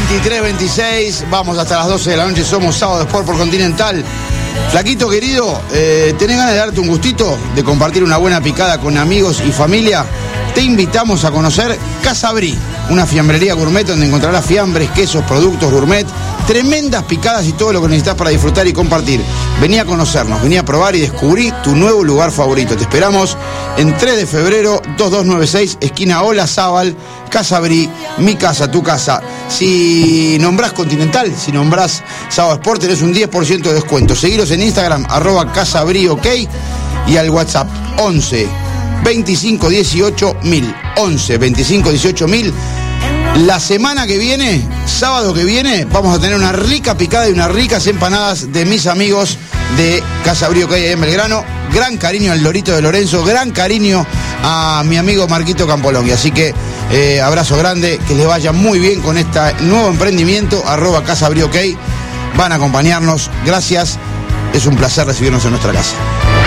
23:26, vamos hasta las 12 de la noche, somos Sábado Sport por Continental. Flaquito querido, ¿tenés ganas de darte un gustito? De compartir una buena picada con amigos y familia. Te invitamos a conocer Casa Brí, una fiambrería gourmet donde encontrarás fiambres, quesos, productos gourmet, tremendas picadas y todo lo que necesitas para disfrutar y compartir. Vení a conocernos, vení a probar y descubrí tu nuevo lugar favorito. Te esperamos en 3 de febrero, 2296, esquina Olazábal, Casa Brí, mi casa, tu casa. Si nombrás Continental, si nombrás Sábado Sport, tenés un 10% de descuento. Seguiros en Instagram, @CasaBrí, y al WhatsApp 11 25 18 1000. 11 25 18 1000. La semana que viene, sábado que viene, vamos a tener una rica picada y unas ricas empanadas de mis amigos de Casa Brí, ahí en Belgrano. Gran cariño al Lorito de Lorenzo, gran cariño a mi amigo Marquito Campolonghi. Así que abrazo grande, que les vaya muy bien con este nuevo emprendimiento, @Casa Brí, van a acompañarnos. Gracias, es un placer recibirnos en nuestra casa.